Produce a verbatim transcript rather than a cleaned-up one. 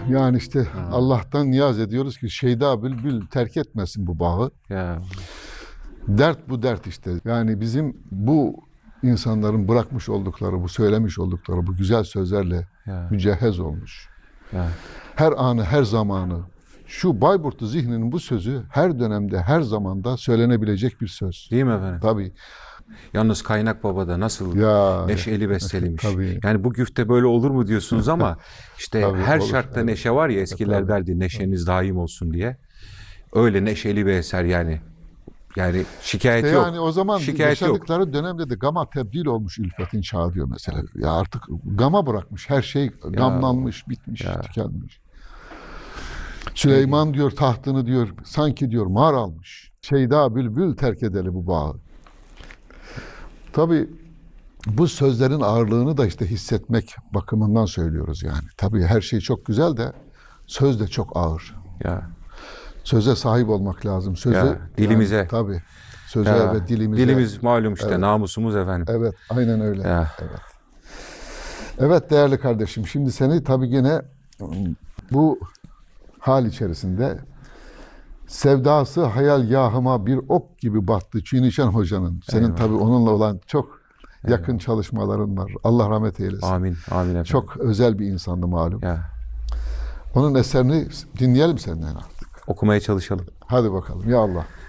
Yani işte Ha. Allah'tan niyaz ediyoruz ki Şeyda Bülbül terk etmesin bu bağı. Ya. Dert bu dert işte. Yani bizim bu insanların bırakmış oldukları, bu söylemiş oldukları bu güzel sözlerle Ya. mücehhez olmuş. Ya. Her anı, her zamanı. Şu Bayburtlu zihninin bu sözü her dönemde, her zamanda söylenebilecek bir söz. Değil mi efendim? Tabii. Yalnız Kaynak Baba da nasıl Ya neşeli besteliymiş. tabii. Yani bu güfte böyle olur mu diyorsunuz ama işte Tabii her olur. şartta Evet. neşe var ya, eskiler Tabii. derdi neşeniz daim olsun diye. Öyle neşeli bir eser yani. Yani şikayet İşte yok. yani o zaman Şikayet yok. yaşadıkları dönemde de gama tebdil olmuş ülfetin çağı diyor mesela. Ya artık gama bırakmış. Her şey gamlanmış, bitmiş, ya. tükenmiş. Süleyman diyor tahtını diyor sanki diyor mar almış. Şeyda Bülbül terk edeli bu bağı. Tabii bu sözlerin ağırlığını da işte hissetmek bakımından söylüyoruz yani. Tabii her şey çok güzel de söz de çok ağır. Ya. Söze sahip olmak lazım. Söze Ya, dilimize. Yani, tabii. Söze Ya, ve dilimize. dilimiz malum işte, Evet. namusumuz efendim. Evet, aynen öyle. Ya. Evet. Evet değerli kardeşim, şimdi seni tabii yine bu hal içerisinde sevdası hayal yahıma bir ok gibi battı Çiğnişen Hoca'nın. Senin Eyvallah. tabii onunla olan çok yakın Eyvallah. çalışmaların var. Allah rahmet eylesin. Amin. Amin efendim. Çok özel bir insandı malum. Ya. Onun eserini dinleyelim senden artık. Okumaya çalışalım. Hadi bakalım ya Allah.